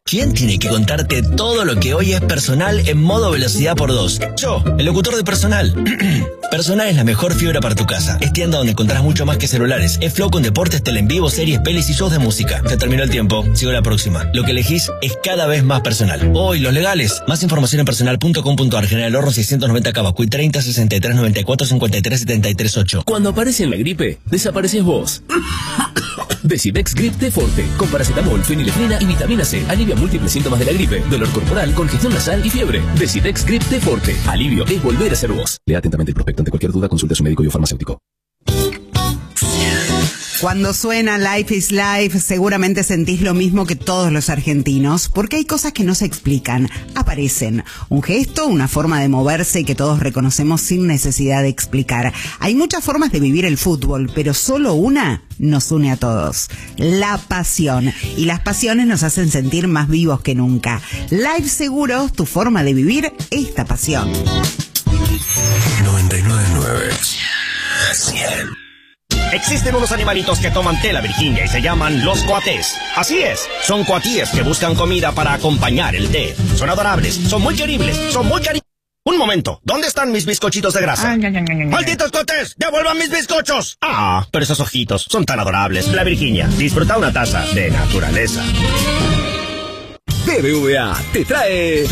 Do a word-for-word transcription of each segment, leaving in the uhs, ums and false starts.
¿Quién tiene que contarte todo lo que hoy es Personal en modo velocidad por dos? Yo, el locutor de Personal. Personal es la mejor fibra para tu casa. Es tienda donde encontrás mucho más que celulares. Es Flow con deportes, tele en vivo, series, pelis y shows de música. Se terminó el tiempo. Sigo la próxima. Lo que elegís es cada vez más Personal. Hoy, los legales. Más información en personal punto com punto ar. General Horno seiscientos noventa Cabacuy treinta sesenta y tres noventa y cuatro cincuenta y tres setenta y tres ocho. Cuando aparece la gripe, desapareces vos. Decidex Grip T Forte, con paracetamol, fenilefrina y vitamina C. Alivia múltiples síntomas de la gripe, dolor corporal, congestión nasal y fiebre. Decidex Grip T Forte. Alivio es volver a ser vos. Lea atentamente el prospecto. Ante cualquier duda, consulte a su médico y o farmacéutico. Cuando suena Life is Life, seguramente sentís lo mismo que todos los argentinos, porque hay cosas que no se explican, aparecen. Un gesto, una forma de moverse que todos reconocemos sin necesidad de explicar. Hay muchas formas de vivir el fútbol, pero solo una nos une a todos: la pasión. Y las pasiones nos hacen sentir más vivos que nunca. Life Seguros, tu forma de vivir esta pasión. noventa y nueve punto nueve. cien. Existen unos animalitos que toman tela Virginia y se llaman los coatés. Así es, son coatíes que buscan comida para acompañar el té. Son adorables, son muy queribles, son muy cari... Un momento, ¿dónde están mis bizcochitos de grasa? Ay, ay, ay, ay, ¡malditos coatés! ¡Devuelvan mis bizcochos! Ah, pero esos ojitos son tan adorables. La Virginia, disfruta una taza de naturaleza. B B V A te trae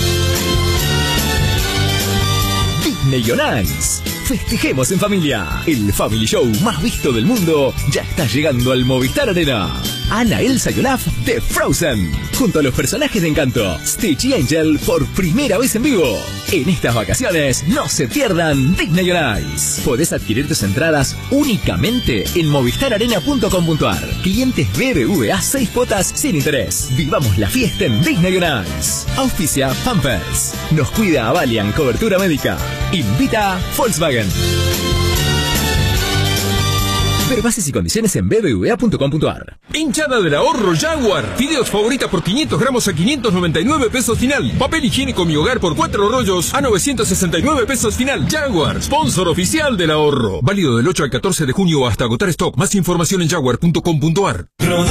Disney on Ice. Festejemos en familia. El Family Show más visto del mundo ya está llegando al Movistar Arena. Anna, Elsa y Olaf de Frozen, junto a los personajes de Encanto, Stitch y Angel, por primera vez en vivo. En estas vacaciones no se pierdan Disney on Ice. Podés adquirir tus entradas únicamente en movistar arena punto com punto ar. Clientes B B V A, seis cuotas sin interés. Vivamos la fiesta en Disney on Ice. Auspicia Pampers. Nos cuida Avalian Cobertura Médica. Invita Volkswagen. Ver bases y condiciones en b b v a punto com punto ar. Hinchada del ahorro Jaguar. Fideos favorita por quinientos gramos a quinientos noventa y nueve pesos final. Papel higiénico Mi Hogar por cuatro rollos a novecientos sesenta y nueve pesos final. Jaguar, sponsor oficial del ahorro. Válido del ocho al catorce de junio hasta agotar stock. Más información en jaguar punto com punto ar.